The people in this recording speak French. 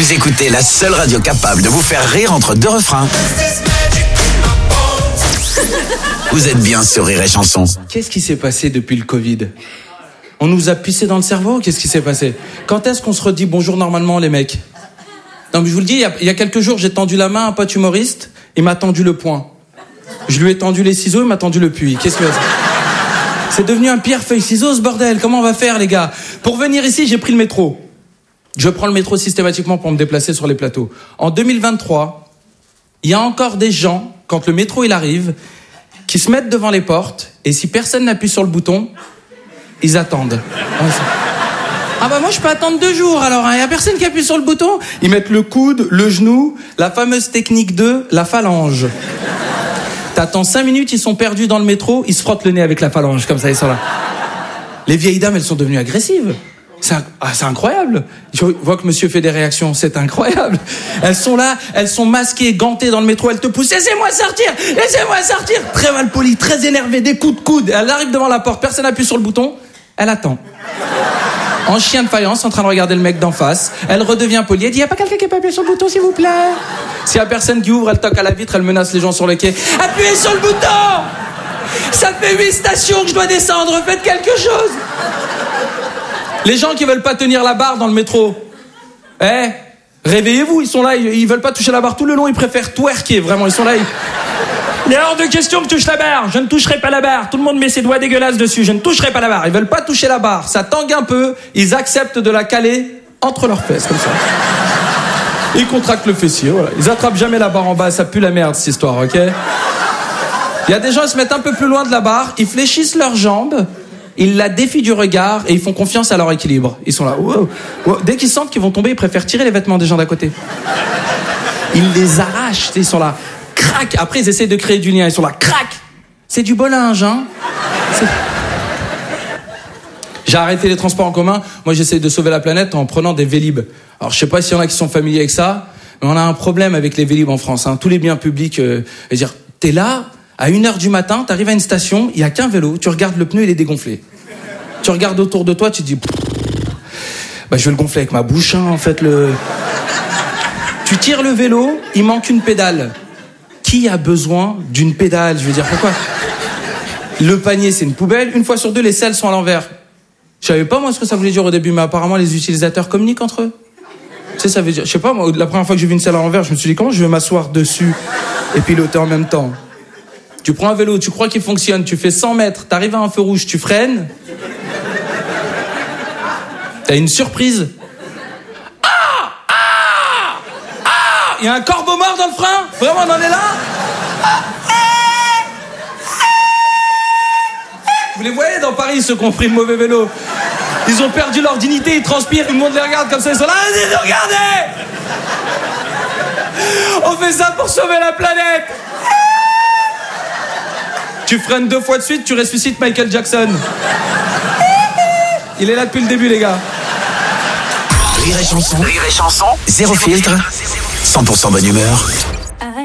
Vous écoutez la seule radio capable de vous faire rire entre deux refrains. Vous êtes bien sur Rire et Chanson. Qu'est-ce qui s'est passé depuis le Covid ? On nous a pissé dans le cerveau ? Qu'est-ce qui s'est passé ? Quand est-ce qu'on se redit bonjour normalement, les mecs ? Non, mais je vous le dis, il y a quelques jours, j'ai tendu la main à un pote humoriste, il m'a tendu le poing. Je lui ai tendu les ciseaux, il m'a tendu le puits. Qu'est-ce que c'est devenu un pierre-feuille-ciseaux, ce bordel. Comment on va faire, les gars ? Pour venir ici, j'ai pris le métro. Je prends le métro systématiquement pour me déplacer sur les plateaux. En 2023, il y a encore des gens, quand le métro il arrive, qui se mettent devant les portes, et si personne n'appuie sur le bouton, ils attendent. Ah bah moi je peux attendre 2 jours alors, il y a personne qui appuie sur le bouton. Ils mettent le coude, le genou, la fameuse technique de la phalange. T'attends 5 minutes, ils sont perdus dans le métro, ils se frottent le nez avec la phalange, comme ça ils sont là. Les vieilles dames, elles sont devenues agressives. C'est incroyable. Je vois que monsieur fait des réactions, c'est incroyable. Elles sont là, elles sont masquées, gantées dans le métro, elles te poussent, laissez-moi sortir. Très mal poli, très énervée, des coups de coude. Elle arrive devant la porte, personne n'appuie sur le bouton, elle attend. En chien de faïence, en train de regarder le mec d'en face. Elle redevient polie, elle dit, y a pas quelqu'un qui peut appuyer sur le bouton, s'il vous plaît ? S'il y a personne qui ouvre, elle toque à la vitre, elle menace les gens sur le quai. Appuyez sur le bouton ! Ça fait 8 stations que je dois descendre, faites quelque chose ! Les gens qui veulent pas tenir la barre dans le métro, réveillez-vous, ils sont là, ils veulent pas toucher la barre tout le long, ils préfèrent twerker, vraiment, ils sont là. Il est hors de question que je touche la barre, je ne toucherai pas la barre, tout le monde met ses doigts dégueulasses dessus, je ne toucherai pas la barre, ils veulent pas toucher la barre, ça tangue un peu, ils acceptent de la caler entre leurs fesses, comme ça. Ils contractent le fessier, voilà. Ils attrapent jamais la barre en bas, ça pue la merde cette histoire, ok ? Il y a des gens, ils se mettent un peu plus loin de la barre, ils fléchissent leurs jambes, ils la défient du regard et ils font confiance à leur équilibre. Ils sont là, wow, wow. Dès qu'ils sentent qu'ils vont tomber, ils préfèrent tirer les vêtements des gens d'à côté. Ils les arrachent, ils sont là, crac. Après, ils essayent de créer du lien, ils sont là, crac. C'est du beau linge, hein. J'ai arrêté les transports en commun. Moi, j'essaie de sauver la planète en prenant des Vélib. Alors, je sais pas s'il y en a qui sont familiers avec ça, mais on a un problème avec les Vélib en France. Hein. Tous les biens publics, dire, t'es là. À 1h du matin, t'arrives à une station, il n'y a qu'un vélo, tu regardes le pneu, il est dégonflé. Tu regardes autour de toi, tu te dis... je vais le gonfler avec ma bouche, hein, en fait, Tu tires le vélo, il manque une pédale. Qui a besoin d'une pédale ? Je veux dire, pourquoi ? Le panier, c'est une poubelle. 1 fois sur 2, les selles sont à l'envers. Je savais pas, moi, ce que ça voulait dire au début, mais apparemment, les utilisateurs communiquent entre eux. Tu sais, ça veut dire... Je sais pas, moi, la première fois que j'ai vu une selle à l'envers, je me suis dit, comment je vais m'asseoir dessus et piloter en même temps ? Tu prends un vélo, tu crois qu'il fonctionne, tu fais 100 mètres, t'arrives à un feu rouge, tu freines. T'as une surprise. Il y a un corbeau mort dans le frein ? Vraiment, on en est là ? Vous les voyez dans Paris, ceux qui ont pris le mauvais vélo. Ils ont perdu leur dignité, ils transpirent, tout le monde les regarde comme ça, ils sont là, allez, regardez ! On fait ça pour sauver la planète ! Tu freines 2 fois de suite, tu ressuscites Michael Jackson. Il est là depuis le début, les gars. Rire et Chanson. Zéro filtre. 100% bonne humeur.